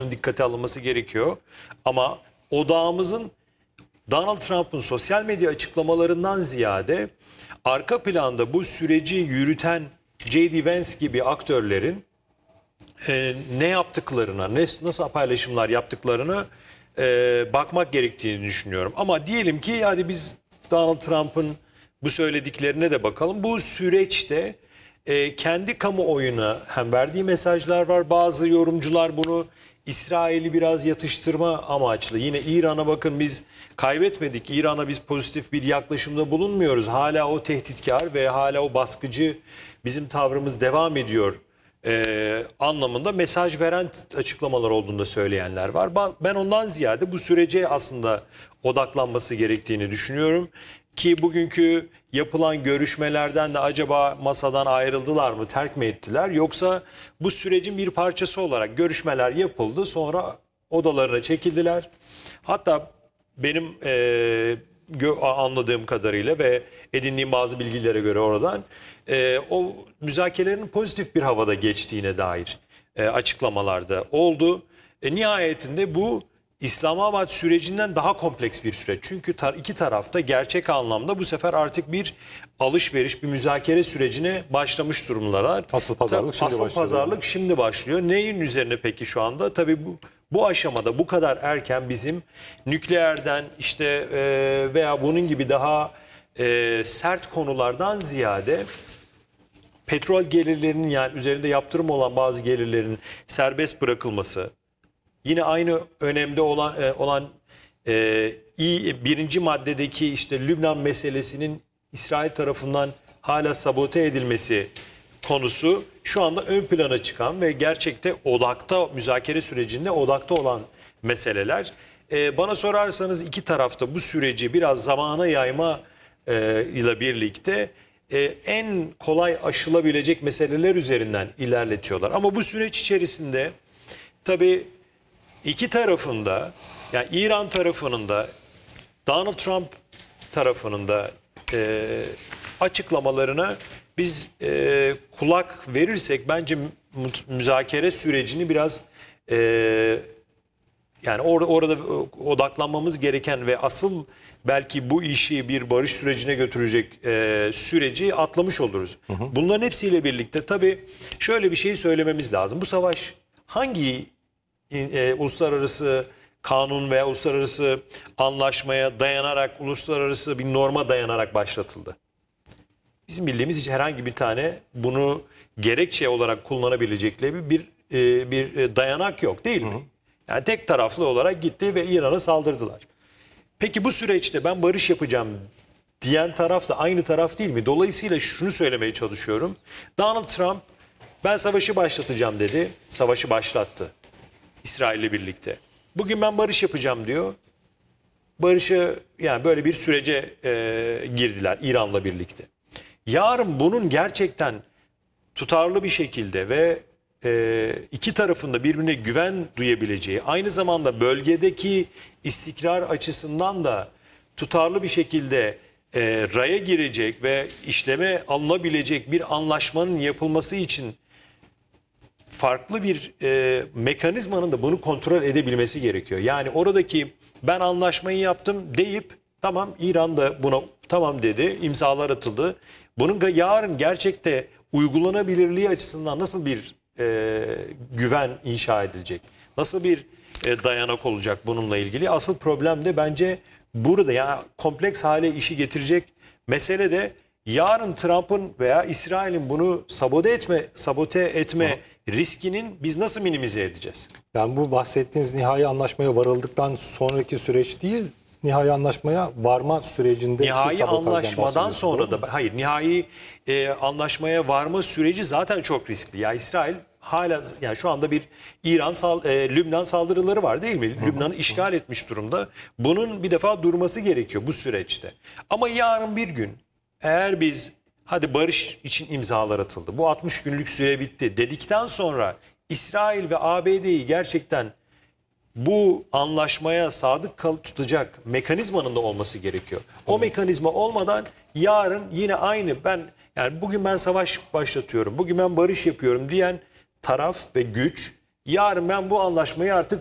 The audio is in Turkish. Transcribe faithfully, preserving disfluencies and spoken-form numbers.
dikkate alınması gerekiyor. Ama odağımızın Donald Trump'ın sosyal medya açıklamalarından ziyade arka planda bu süreci yürüten J D Vance gibi aktörlerin e, ne yaptıklarına, ne, nasıl paylaşımlar yaptıklarına e, bakmak gerektiğini düşünüyorum. Ama diyelim ki hadi biz Donald Trump'ın bu söylediklerine de bakalım. Bu süreçte e, kendi kamuoyuna hem verdiği mesajlar var. Bazı yorumcular bunu İsrail'i biraz yatıştırma amaçlı. Yine İran'a bakın biz kaybetmedik. İran'a biz pozitif bir yaklaşımda bulunmuyoruz. Hala o tehditkar ve hala o baskıcı bizim tavrımız devam ediyor e, anlamında mesaj veren açıklamalar olduğunu da söyleyenler var. Ben ondan ziyade bu sürece aslında odaklanması gerektiğini düşünüyorum. Ki bugünkü yapılan görüşmelerden de acaba masadan ayrıldılar mı, terk mi ettiler? Yoksa bu sürecin bir parçası olarak görüşmeler yapıldı, sonra odalarına çekildiler. Hatta benim e, anladığım kadarıyla ve edindiğim bazı bilgilere göre oradan e, o müzakerelerin pozitif bir havada geçtiğine dair e, açıklamalarda oldu. E, nihayetinde bu İslamabad sürecinden daha kompleks bir süreç. Çünkü tar iki tarafta gerçek anlamda bu sefer artık bir alışveriş, bir müzakere sürecine başlamış durumdalar. Asıl pazarlık şimdi Asıl başlıyor. pazarlık şimdi başlıyor. Neyin üzerine peki şu anda? Tabii bu bu aşamada bu kadar erken bizim nükleerden işte e, veya bunun gibi daha e, sert konulardan ziyade petrol gelirlerinin, yani üzerinde yaptırım olan bazı gelirlerin serbest bırakılması, yine aynı önemde olan e, olan e, birinci maddedeki işte Lübnan meselesinin İsrail tarafından hala sabote edilmesi konusu şu anda ön plana çıkan ve gerçekte odakta, müzakere sürecinde odakta olan meseleler. E, bana sorarsanız iki tarafta bu süreci biraz zamana yayma e, ile birlikte e, en kolay aşılabilecek meseleler üzerinden ilerletiyorlar. Ama bu süreç içerisinde tabii İki tarafında, yani İran tarafının da Donald Trump tarafının da e, açıklamalarına biz e, kulak verirsek bence müzakere sürecini biraz e, yani or orada odaklanmamız gereken ve asıl belki bu işi bir barış sürecine götürecek e, süreci atlamış oluruz. Hı hı. Bunların hepsiyle birlikte tabii şöyle bir şey söylememiz lazım. Bu savaş hangi E, uluslararası kanun veya uluslararası anlaşmaya dayanarak, uluslararası bir norma dayanarak başlatıldı? Bizim bildiğimiz hiç herhangi bir tane bunu gerekçe olarak kullanabilecekleri bir e, bir dayanak yok, değil mi? Hı hı. Yani tek taraflı olarak gitti ve İran'a saldırdılar. Peki bu süreçte ben barış yapacağım diyen taraf da aynı taraf değil mi? Dolayısıyla şunu söylemeye çalışıyorum. Donald Trump ben savaşı başlatacağım dedi. Savaşı başlattı İsrail'le birlikte. Bugün ben barış yapacağım diyor. Barışı, yani böyle bir sürece e, girdiler İran'la birlikte. Yarın bunun gerçekten tutarlı bir şekilde ve e, iki tarafında birbirine güven duyabileceği, aynı zamanda bölgedeki istikrar açısından da tutarlı bir şekilde e, raya girecek ve işleme alınabilecek bir anlaşmanın yapılması için farklı bir e, mekanizmanın da bunu kontrol edebilmesi gerekiyor. Yani oradaki ben anlaşmayı yaptım deyip tamam, İran da buna tamam dedi, imzalar atıldı. Bunun yarın gerçekte uygulanabilirliği açısından nasıl bir e, güven inşa edilecek? Nasıl bir e, dayanak olacak bununla ilgili? Asıl problem de bence burada, yani kompleks hale işi getirecek mesele de yarın Trump'ın veya İsrail'in bunu sabote etme, sabote etme riskinin biz nasıl minimize edeceğiz? Yani bu bahsettiğiniz nihai anlaşmaya varıldıktan sonraki süreç değil, nihai anlaşmaya varma sürecindeki nihai anlaşmadan sonra da hayır, nihai e, anlaşmaya varma süreci zaten çok riskli. Ya İsrail hala, yani şu anda bir İran sal, e, Lübnan saldırıları var, değil mi? Lübnan'ı işgal etmiş durumda. Bunun bir defa durması gerekiyor bu süreçte. Ama yarın bir gün eğer biz hadi barış için imzalar atıldı, bu altmış günlük süre bitti dedikten sonra İsrail ve A B D'yi gerçekten bu anlaşmaya sadık kal tutacak mekanizmanın da olması gerekiyor. O evet. mekanizma olmadan yarın yine aynı ben, yani bugün ben savaş başlatıyorum, bugün ben barış yapıyorum diyen taraf ve güç yarın ben bu anlaşmayı artık